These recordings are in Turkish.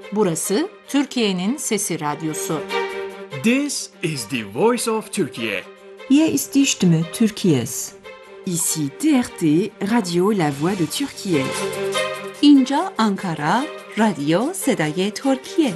Burası Türkiye'nin Sesi Radyosu. This is the voice of Turkey. Hier ist die Stimme Türkiye's. Ici TRT, Radio La Voix de Türkiye. اینجا آنکارا، رادیو صدای ترکیه.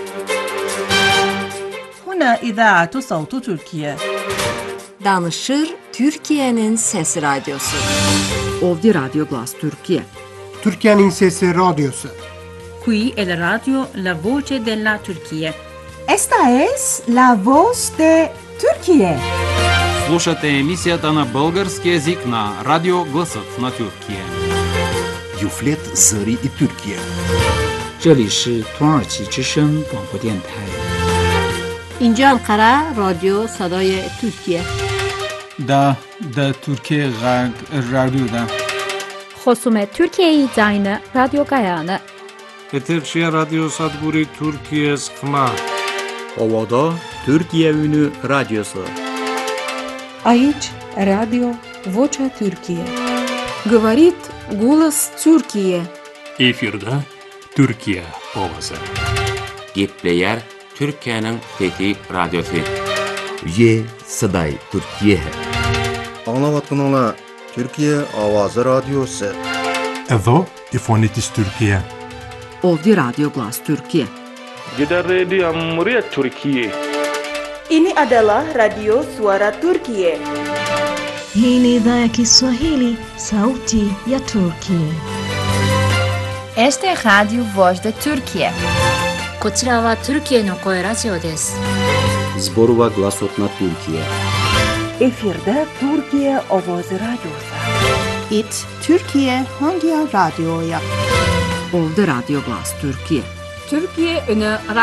هنا إذاعة صوت تركيا. Danışır Türkiye'nin Sesi Radyosu. Ovdje Radio Glas Türkiye. Türkiye'nin Sesi Radyosu. Qui è la radio La Voce della Turchia. Esta es La Voz de Turquie. Слушате емисията на български език на Радио Гласът на Тюркия. Юфлет Зари и Türkiye. 这里是土耳其之声广播电台。 اینجا انقره رادیو صدای ترکیه. دا Türkiye Radyo'da. خصوم Türkiye Zayne Radyo Gayane. Eterşehir Radyo Sadguri Türkiye Skma. Ovada Türkiye Ünü Radyosu. Aici Radio Vocea Türkiye. Говорит голос Türkiye. Efirde Türkiye Ovası. Gepleyer Türkiye'nin Fethi Radyosu. Ye Saday Türkiye. Anlavatkanlar Türkiye Avazı Radyosu. Evo İfonitis Türkiye. Ovdje Radio Glas Türkiye. Gider Radio Muria Türkiye. Ini adalah Radio Suara Turkiye. Hii ni idhaa ya Kiswahili, Sauti ya Turkiye. Este é Radio Voz de Turkiye. こちらはトルキエの声ラジオです。 Zborova Glasot na Türkiye. Efirde Türkiye Ovoz Radyosu. It Türkiye Hangi Radyo'ya? Ovdje Radio Glas Türkiye. Türkiye Ünü